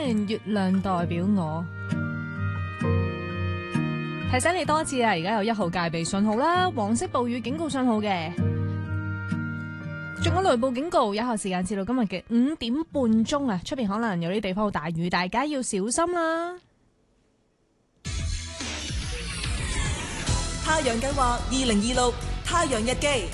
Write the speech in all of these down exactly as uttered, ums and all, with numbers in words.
聽月亮代表我。提醒你多次啊，而家有一號戒備信號啦，黃色暴雨警告信號嘅，仲有雷暴警告，有效時間至到今日嘅五點半鐘啊！出邊可能有啲地方有大雨，大家要小心啦。 太陽計劃二零二六太陽日記。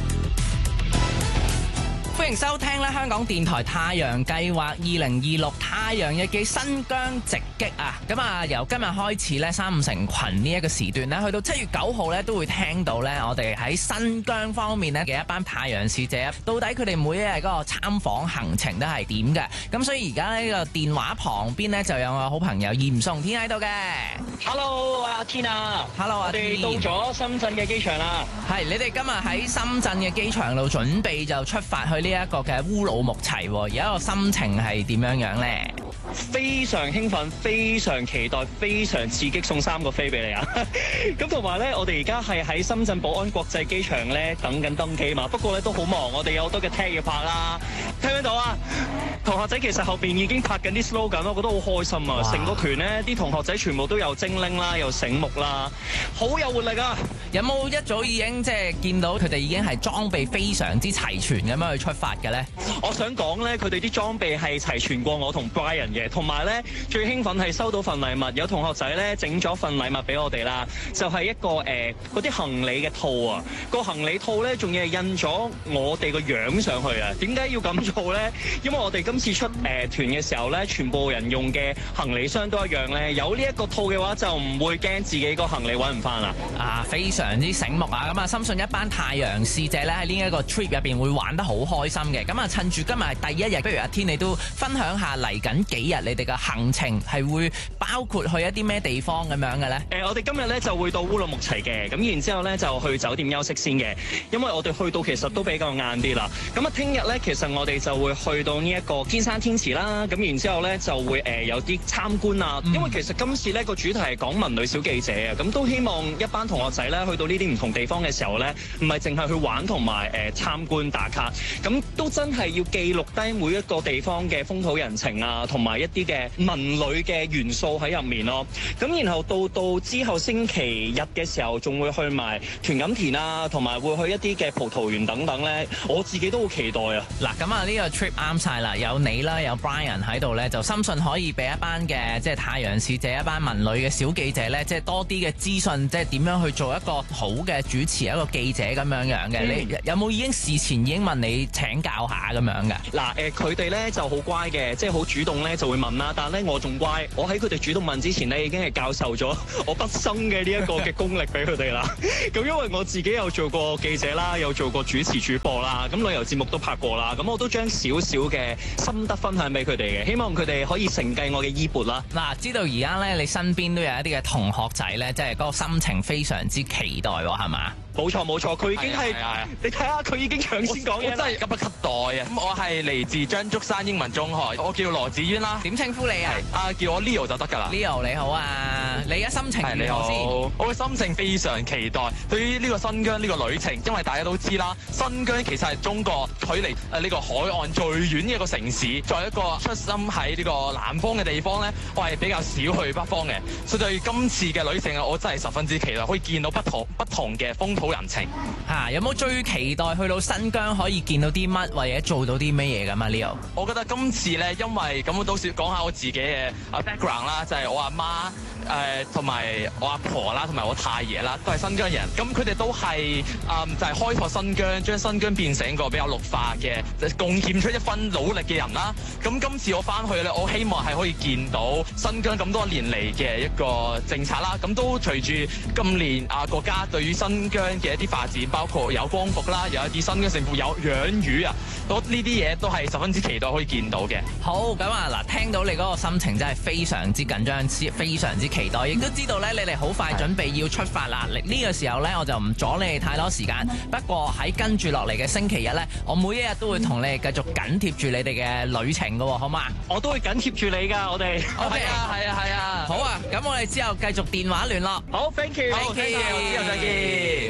歡迎收聽咧香港電台太陽計劃二零二六太陽日記新疆直擊啊！咁啊，由今日開始咧，三五成群呢一個時段咧，去到七月九號咧，都會聽到咧，我哋喺新疆方面咧嘅一班太陽使者，到底佢哋每一日嗰個參訪行程都係點嘅？咁所以而家呢個電話旁邊咧就有我好朋友嚴崇天喺度嘅。 Hello，阿天啊 ，Hello， 我哋到咗深圳嘅機場啦。 係，你哋今日喺深圳嘅機場度準備就出發去呢一個嘅烏魯木齊，而家個心情係點樣樣咧？ 非常興奮，非常期待，非常刺激，送三個飛俾你啊！咁同埋咧，我哋而家係喺深圳寶安國際機場咧等緊登機嘛。不過咧都好忙，我哋有好多嘅 tag 要拍啦。聽唔聽到啊？同學仔其實後邊已經拍緊啲 slogan，我覺得好開心啊！成個團咧，啲同學仔全部都有精靈啦，又醒目啦，好有活力啊！ 有冇一早已經即係見到佢哋已經係裝備非常之齊全咁樣去出發嘅咧？ 我想講咧，佢哋啲裝備係齊全過我同 Brian 嘅，同埋咧最興奮係收到份禮物，有同學仔咧整咗份禮物俾我哋啦，就係、是、一個誒嗰啲行李嘅套啊，個行李套咧仲要係印咗我哋個樣上去啊！點解要咁做咧？因為我哋今次出誒、呃、團嘅時候咧，全部人用嘅行李箱都一樣咧，有呢一個套嘅話就唔會驚自己個行李揾唔翻啦。啊，非常之醒目啊！咁啊，深信一班太陽使者咧喺呢一個 trip 入邊會玩得好開心嘅。咁啊，趁住今日係第一日，不如阿天你都分享下嚟緊幾日你哋嘅行程係會包括去一啲咩地方咁樣嘅咧？誒、呃，我哋今日咧就會到烏魯木齊嘅，咁然之後咧就去酒店休息先嘅，因為我哋去到其實都比較晏啲啦。咁啊，聽日咧其實我哋就會去到呢一個天山天池啦，咁然之後咧就會誒、呃、有啲參觀啊。嗯、因為其實今次咧個主題係講文旅小記者啊，咁都希望一班同學仔咧去到呢啲唔同地方嘅時候咧，唔係淨係去玩同埋誒參觀打卡，咁都真係要記錄低每一個地方嘅風土人情啊，同埋一啲嘅文旅嘅元素喺入面咯。咁然後到到之後星期日嘅時候，仲會去埋田錦田啊，同埋會去一啲嘅葡萄園等等咧。我自己都好期待啊！ 嗱，咁啊呢個 trip 啱晒啦，有你啦，有 Brian 喺度咧，就深信可以俾一班嘅即係太陽使者、一班文旅嘅小記者咧，即係多啲嘅資訊，即係點樣去做一個好嘅主持、一個記者咁樣樣嘅。嗯、你有冇已經事前已經問你請教下咁樣嘅？ 嗱，誒佢哋咧就好乖嘅，即係好主動咧就會問啦。但係咧我仲乖，我喺佢哋主動問之前咧已經係教授咗我畢生嘅呢一個嘅功力俾佢哋啦。咁因為我自己有做過記者啦，有做過主持主播啦，咁旅遊節目都拍過啦，咁我都將少少嘅心得分享俾佢哋嘅，希望佢哋可以承繼我嘅衣缽啦。 嗱，知道而家咧你身邊都有一啲嘅同學仔咧，即係嗰個心情非常之期待喎，係嘛？ 冇錯冇錯，佢已經係，你睇下佢已經搶先講嘢啦。 我真係急不及待啊！咁我係嚟自張竹山英文中學，我叫羅子淵啦。 點稱呼你啊？ 啊，叫我 Leo 就得㗎啦。 Leo 你好啊，你而家心情如何先？ 我嘅心情非常期待。對於呢個新疆呢個旅程，因為大家都知啦，新疆其實係中國距離誒呢個海岸最遠嘅一個城市。作為一個出生喺呢個南方嘅地方咧，我係比較少去北方嘅，所以對今次嘅旅程啊，我真係十分之期待，可以見到不同不同嘅風土人情。 嚇、啊，有冇最期待去到新疆可以見到啲乜，或者做到啲咩嘢咁啊？Leo， 我覺得今次咧，因為咁我都少講下我自己嘅 background 啦，就係、是、我阿媽誒同埋我阿婆啦，同埋我太爺啦，都係新疆人。咁佢哋都係誒、嗯、就係、是、開拓新疆，將新疆變成一個比較綠化嘅，貢獻出一分努力嘅人啦。咁今次我翻去咧，我希望係可以見到新疆咁多年嚟嘅一個政策啦。咁都隨住今年啊國家對於新疆嘅一啲發展，包括有光復啦，有一啲新疆政府有養魚啊，都呢啲嘢都係十分之期待可以見到嘅。 好，咁啊嗱，聽到你嗰個心情真係非常之緊張，非常之期待，亦都知道咧你哋好快準備要出發啦。呢、呢個時候咧，我就唔阻你哋太多時間。不過喺跟住落嚟嘅星期日咧，我每一日都會同你哋繼續緊貼住你哋嘅旅程噶，好嘛？ 我都會緊貼住你噶，我哋。 O K 啊，係啊，係啊。好啊，咁我哋之後繼續電話聯絡。 好 ，thank you， 好，thank you，之後再見。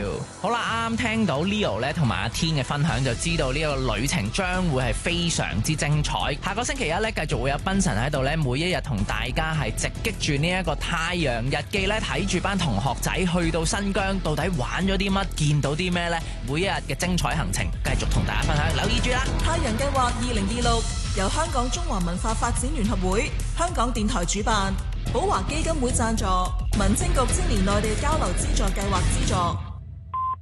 you。好啦，啱啱聽到 Leo 咧同埋阿天嘅分享，就知道呢個旅程將會係非常之精彩。下個星期一咧，繼續會有賓神喺度咧，每一日同大家係直擊住呢一個太陽日記咧，睇住班同學仔去到新疆，到底玩咗啲乜，見到啲咩呢？每一日嘅精彩行程，繼續同大家分享，留意住啦！ 太陽計劃二零二六由香港中華文化發展聯合會、香港電台主辦，寶華基金會贊助，民政局青年內地交流資助計劃資助。